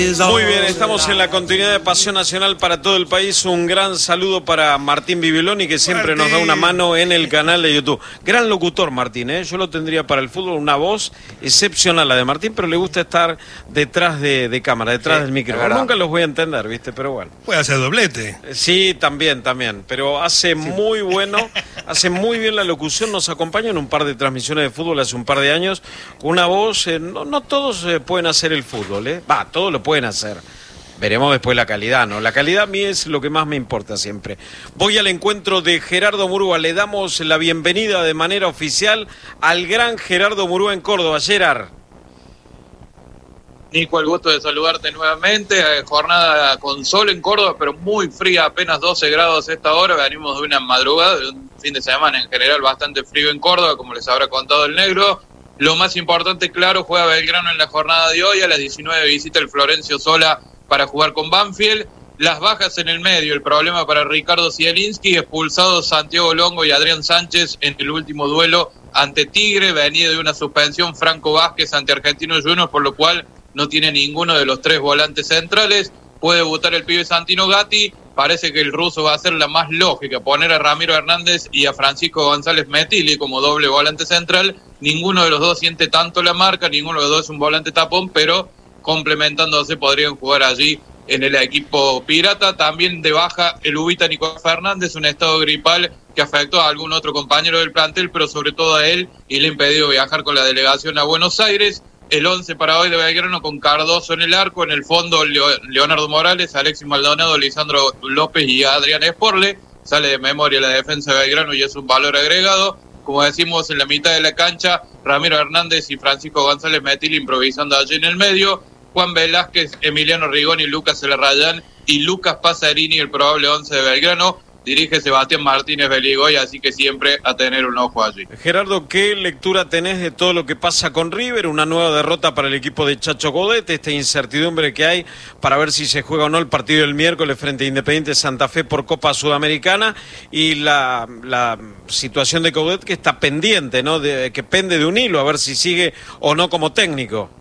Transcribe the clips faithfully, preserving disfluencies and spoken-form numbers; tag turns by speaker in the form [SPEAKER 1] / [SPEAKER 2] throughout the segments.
[SPEAKER 1] Muy bien, estamos en la continuidad de Pasión Nacional para todo el país. Un gran saludo para Martín Bibiloni, que siempre Martín. nos da una mano en el canal de YouTube. Gran locutor, Martín, ¿eh? Yo lo tendría para el fútbol, una voz excepcional la de Martín, pero le gusta estar detrás de, de cámara, detrás sí, del micrófono. Nunca los voy a entender, ¿viste? Pero bueno.
[SPEAKER 2] Puede hacer doblete.
[SPEAKER 1] Sí, también, también. Pero hace sí. muy bueno, hace muy bien la locución. Nos acompaña en un par de transmisiones de fútbol hace un par de años. Con una voz, eh, no, no todos eh, pueden hacer el fútbol, ¿eh? Va, todos lo pueden hacer. Veremos después la calidad, ¿no? La calidad a mí es lo que más me importa siempre. Voy al encuentro de Gerardo Murúa. Le damos la bienvenida de manera oficial al gran Gerardo Murúa en Córdoba. Gerard.
[SPEAKER 3] Nico, el gusto de saludarte nuevamente. Eh, jornada con sol en Córdoba, pero muy fría, apenas doce grados a esta hora. Venimos de una madrugada, de un fin de semana en general bastante frío en Córdoba, como les habrá contado el negro. Lo más importante, claro, juega Belgrano en la jornada de hoy. A las diecinueve visita el Florencio Sola para jugar con Banfield. Las bajas en el medio, el problema para Ricardo Zielinski, expulsados Santiago Longo y Adrián Sánchez en el último duelo ante Tigre, venía de una suspensión Franco Vázquez ante Argentinos Juniors, por lo cual no tiene ninguno de los tres volantes centrales. Puede debutar el pibe Santino Gatti. Parece que el ruso va a ser la más lógica, poner a Ramiro Hernández y a Francisco González Metilli como doble volante central. Ninguno de los dos siente tanto la marca, ninguno de los dos es un volante tapón, pero complementándose podrían jugar allí en el equipo pirata. También de baja el ubita Nicolás Fernández, un estado gripal que afectó a algún otro compañero del plantel, pero sobre todo a él, y le ha impedido viajar con la delegación a Buenos Aires. El once para hoy de Belgrano con Cardoso en el arco, en el fondo Leonardo Morales, Alexis Maldonado, Lisandro López y Adrián Esporle. Sale de memoria la defensa de Belgrano y es un valor agregado. Como decimos, en la mitad de la cancha, Ramiro Hernández y Francisco González Metilli improvisando allí en el medio. Juan Velázquez, Emiliano Rigoni, Lucas Celarrayán y Lucas Pasarini, el probable once de Belgrano. Dirige Sebastián Martínez Beligoy, así que siempre a tener un ojo allí.
[SPEAKER 1] Gerardo, ¿qué lectura tenés de todo lo que pasa con River? Una nueva derrota para el equipo de Chacho Godet, esta incertidumbre que hay para ver si se juega o no el partido del miércoles frente a Independiente Santa Fe por Copa Sudamericana, y la, la situación de Godet que está pendiente, ¿no? De, que pende de un hilo, a ver si sigue o no como técnico.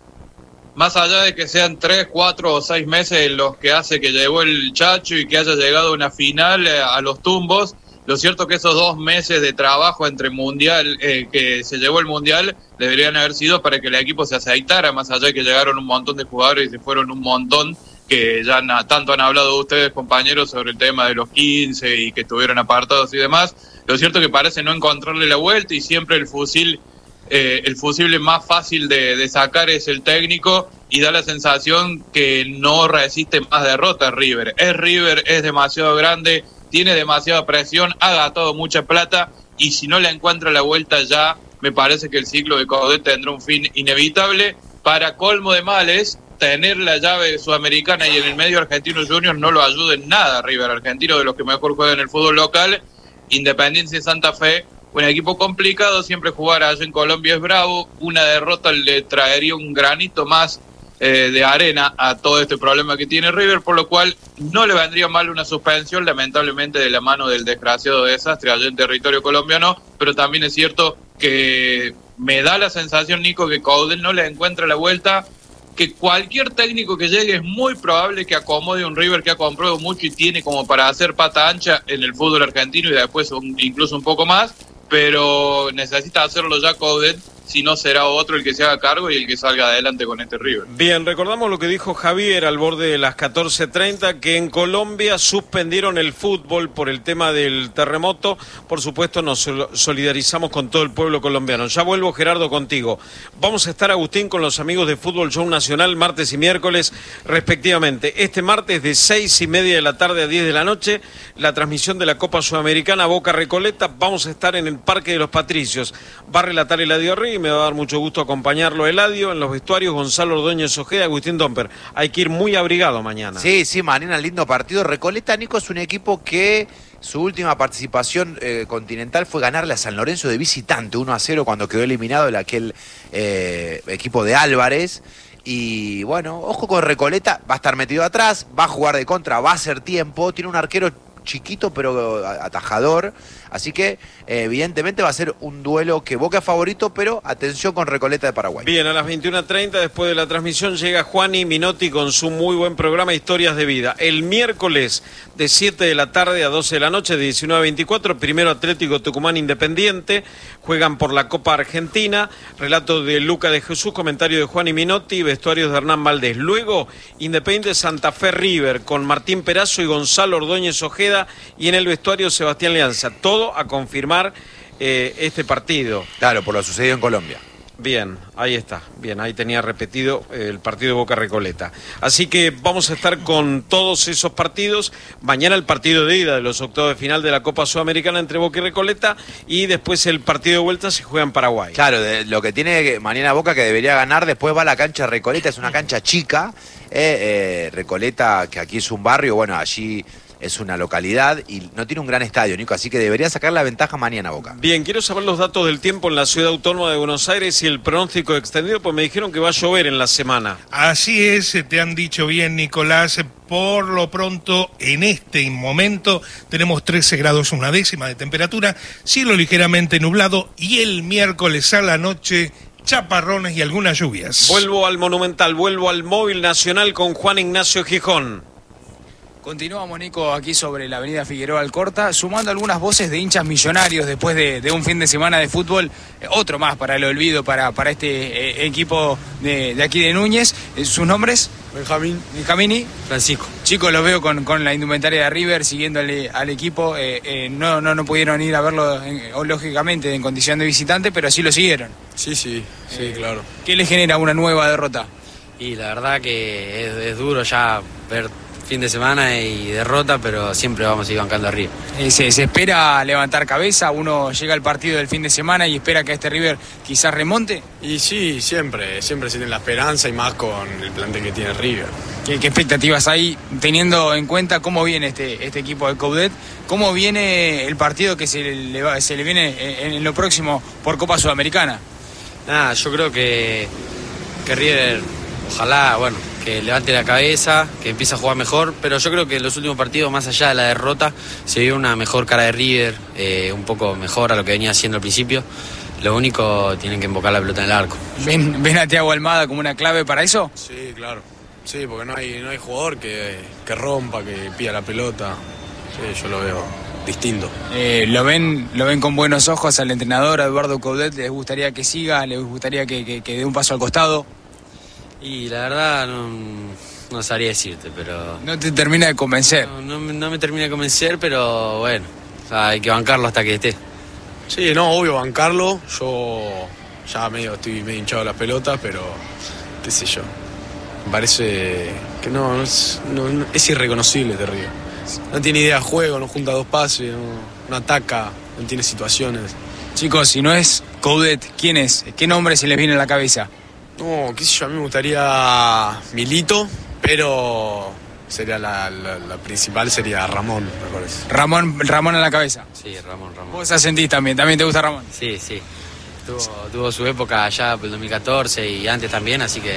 [SPEAKER 3] Más allá de que sean tres, cuatro o seis meses los que hace que llegó el Chacho y que haya llegado a una final eh, a los tumbos, lo cierto es que esos dos meses de trabajo entre mundial, eh, que se llevó el mundial, deberían haber sido para que el equipo se aceitara, más allá de que llegaron un montón de jugadores y se fueron un montón, que ya na, tanto han hablado ustedes, compañeros, sobre el tema de los quince y que estuvieron apartados y demás. Lo cierto es que parece no encontrarle la vuelta y siempre el fusil... Eh, el fusible más fácil de, de sacar es el técnico, y da la sensación que no resiste más derrotas River. Es River, es demasiado grande, tiene demasiada presión, ha gastado mucha plata, y si no le encuentra la vuelta ya, me parece que el ciclo de Godet tendrá un fin inevitable. Para colmo de males, tener la llave sudamericana y en el medio Argentinos Juniors no lo ayuda en nada River. Argentino, de los que mejor juegan en el fútbol local. Independencia de Santa Fe, un equipo complicado, siempre jugar allá en Colombia es bravo. Una derrota le traería un granito más eh, de arena a todo este problema que tiene River, por lo cual no le vendría mal una suspensión, lamentablemente de la mano del desgraciado desastre allá en territorio colombiano. Pero también es cierto que me da la sensación, Nico, que Caudel no le encuentra la vuelta, que cualquier técnico que llegue es muy probable que acomode un River que ha comprado mucho y tiene como para hacer pata ancha en el fútbol argentino y después un, incluso un poco más, pero necesita hacerlo ya Coudet, si no será otro el que se haga cargo y el que salga adelante con este River.
[SPEAKER 1] Bien, recordamos lo que dijo Javier al borde de las catorce treinta, que en Colombia suspendieron el fútbol por el tema del terremoto. Por supuesto nos solidarizamos con todo el pueblo colombiano. Ya vuelvo, Gerardo, contigo. Vamos a estar, Agustín, con los amigos de Fútbol Show Nacional martes y miércoles respectivamente. Este martes de seis y media de la tarde a diez de la noche, la transmisión de la Copa Sudamericana Boca Recoleta. Vamos a estar en el Parque de los Patricios. Va a relatar Eladio Rey, y me va a dar mucho gusto acompañarlo, Eladio. En los vestuarios, Gonzalo Ordóñez Ojeda, Agustín Domper. Hay que ir muy abrigado mañana.
[SPEAKER 4] Sí, sí, mañana lindo partido. Recoleta, Nico, es un equipo que su última participación eh, continental fue ganarle a San Lorenzo de visitante uno a cero cuando quedó eliminado el aquel eh, equipo de Álvarez. Y bueno, ojo con Recoleta, va a estar metido atrás, va a jugar de contra, va a hacer tiempo, tiene un arquero chiquito pero atajador. Así que eh, evidentemente va a ser un duelo que Boca es favorito, pero atención con Recoleta de Paraguay.
[SPEAKER 1] Bien, a las veintiuna treinta después de la transmisión llega Juani Minotti con su muy buen programa Historias de Vida. El miércoles de siete de la tarde a doce de la noche, de diecinueve a veinticuatro, primero Atlético Tucumán Independiente, juegan por la Copa Argentina, relato de Luca de Jesús, comentario de Juani Minotti, vestuarios de Hernán Valdés. Luego Independiente Santa Fe River con Martín Perazo y Gonzalo Ordóñez Ojeda, y en el vestuario Sebastián Leanza. Todo a confirmar eh, este partido.
[SPEAKER 4] Claro, por lo sucedido en Colombia.
[SPEAKER 1] Bien, ahí está. Bien, ahí tenía repetido eh, el partido de Boca Recoleta. Así que vamos a estar con todos esos partidos. Mañana el partido de ida de los octavos de final de la Copa Sudamericana entre Boca y Recoleta, y después el partido de vuelta se juega en Paraguay.
[SPEAKER 4] Claro, de, lo que tiene mañana Boca que debería ganar, después va a la cancha Recoleta, es una cancha chica. Eh, eh, Recoleta, que aquí es un barrio, bueno, allí es una localidad y no tiene un gran estadio, Nico, así que debería sacar la ventaja mañana Boca.
[SPEAKER 1] Bien, quiero saber los datos del tiempo en la ciudad autónoma de Buenos Aires y el pronóstico extendido, pues me dijeron que va a llover en la semana.
[SPEAKER 2] Así es, te han dicho bien, Nicolás. Por lo pronto, en este momento tenemos trece grados una décima de temperatura, cielo ligeramente nublado, y el miércoles a la noche chaparrones y algunas lluvias.
[SPEAKER 1] Vuelvo al Monumental, vuelvo al Móvil Nacional con Juan Ignacio Gijón.
[SPEAKER 5] Continuamos, Nico, aquí sobre la avenida Figueroa Alcorta, sumando algunas voces de hinchas millonarios después de, de un fin de semana de fútbol, eh, otro más para el olvido, para, para este eh, equipo de, de aquí de Núñez. Eh, ¿Sus nombres?
[SPEAKER 6] Benjamín.
[SPEAKER 5] Benjamini.
[SPEAKER 6] Francisco.
[SPEAKER 5] Chicos, los veo con, con la indumentaria de River, siguiéndole al equipo. Eh, eh, no, no, no pudieron ir a verlo, en, lógicamente, en condición de visitante, pero sí lo siguieron.
[SPEAKER 6] Sí, sí, sí,
[SPEAKER 5] Eh,
[SPEAKER 6] claro.
[SPEAKER 5] ¿Qué les genera una nueva derrota?
[SPEAKER 7] Y la verdad que es, es duro ya ver fin de semana y derrota, pero siempre vamos a ir bancando arriba.
[SPEAKER 5] Eh, se, se espera levantar cabeza, uno llega al partido del fin de semana y espera que este River quizás remonte.
[SPEAKER 6] Y sí, siempre, siempre se tiene la esperanza, y más con el plantel que tiene River.
[SPEAKER 5] ¿Qué, qué expectativas hay, teniendo en cuenta cómo viene este, este equipo de Coudet? ¿Cómo viene el partido que se le, va, se le viene en, en lo próximo por Copa Sudamericana?
[SPEAKER 7] Nada, yo creo que, que River, ojalá, bueno, que levante la cabeza, que empiece a jugar mejor, pero yo creo que en los últimos partidos, más allá de la derrota, se vio una mejor cara de River, eh, un poco mejor a lo que venía haciendo al principio. Lo único, tienen que invocar la pelota en el arco.
[SPEAKER 5] ¿Ven, ven a Thiago Almada como una clave para eso?
[SPEAKER 6] Sí, claro. Sí, porque no hay, no hay jugador que, que rompa, que pida la pelota. Sí, yo lo veo distinto.
[SPEAKER 5] Eh, ¿lo ven lo ven con buenos ojos al entrenador, a Eduardo Coudet? ¿Les gustaría que siga? ¿Les gustaría que, que, que dé un paso al costado?
[SPEAKER 7] Y la verdad no, no sabría decirte, pero...
[SPEAKER 5] ¿No te termina de convencer?
[SPEAKER 7] No, no, me- no me termina de convencer, pero bueno, o sea, hay que bancarlo hasta que esté.
[SPEAKER 6] Sí, no, obvio, bancarlo. Yo ya medio estoy medio hinchado de las pelotas, pero qué sé yo. Me parece que no, no es, no- no- es irreconocible este River. No tiene idea de juego, no junta dos pases, no, no ataca, no tiene situaciones.
[SPEAKER 5] Chicos, si no es Coudet, ¿quién es? ¿Qué nombre se les viene a la cabeza?
[SPEAKER 6] No, qué sé yo, a mí me gustaría Milito, pero sería la, la- la principal sería Ramón, me parece.
[SPEAKER 5] Ramón, Ramón a la cabeza.
[SPEAKER 7] Sí, Ramón, Ramón.
[SPEAKER 5] ¿Vos asentís también? ¿También te gusta Ramón?
[SPEAKER 7] Sí, sí. Tuvo, tuvo su época allá por el dos mil catorce y antes también, así que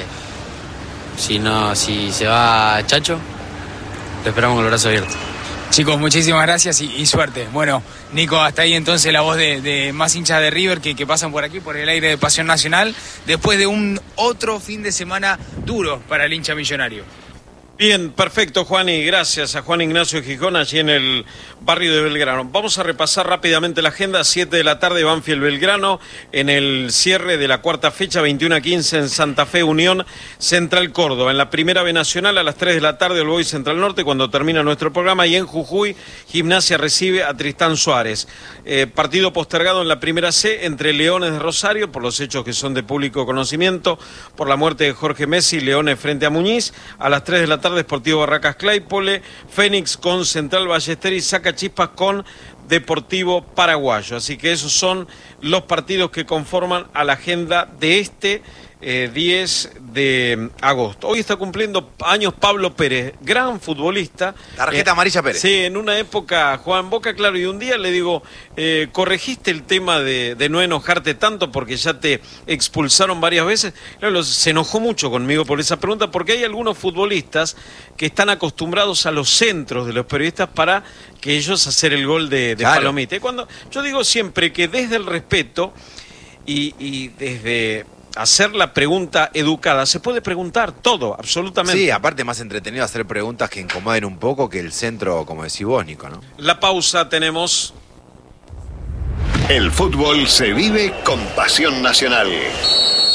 [SPEAKER 7] si no, si se va Chacho, lo esperamos con los brazos abiertos.
[SPEAKER 5] Chicos, muchísimas gracias y, y suerte. Bueno, Nico, hasta ahí entonces la voz de, de más hinchas de River que, que pasan por aquí, por el aire de Pasión Nacional, después de un otro fin de semana duro para el hincha millonario.
[SPEAKER 1] Bien, perfecto, Juan, y gracias a Juan Ignacio Gijón, allí en el barrio de Belgrano. Vamos a repasar rápidamente la agenda. siete de la tarde, Banfield Belgrano, en el cierre de la cuarta fecha, veintiuno a quince en Santa Fe, Unión Central Córdoba. En la primera B Nacional, a las tres de la tarde, el Boys Central Norte, cuando termina nuestro programa. Y en Jujuy, Gimnasia recibe a Tristán Suárez. Eh, partido postergado en la primera C entre Leones de Rosario, por los hechos que son de público conocimiento, por la muerte de Jorge Messi, Leones frente a Muñiz. A las tres de la tarde, Deportivo Barracas Claypole, Fénix con Central Ballester y Sacachispas con Deportivo Paraguayo. Así que esos son los partidos que conforman a la agenda de este eh, diez de agosto. Hoy está cumpliendo años Pablo Pérez, gran futbolista.
[SPEAKER 4] Tarjeta
[SPEAKER 1] eh,
[SPEAKER 4] amarilla Pérez.
[SPEAKER 1] Sí, en una época jugaba en Boca, claro, y un día le digo, eh, corregiste el tema de, de no enojarte tanto porque ya te expulsaron varias veces. Claro, se enojó mucho conmigo por esa pregunta, porque hay algunos futbolistas que están acostumbrados a los centros de los periodistas para que ellos hacer el gol de, de
[SPEAKER 4] Claro.
[SPEAKER 1] Palomita. Y cuando yo digo siempre que desde el respeto y, y desde hacer la pregunta educada, se puede preguntar todo, absolutamente.
[SPEAKER 4] Sí, aparte más entretenido hacer preguntas que incomoden un poco que el centro, como decís vos, Nico, ¿no?
[SPEAKER 1] La pausa tenemos.
[SPEAKER 8] El fútbol se vive con pasión nacional.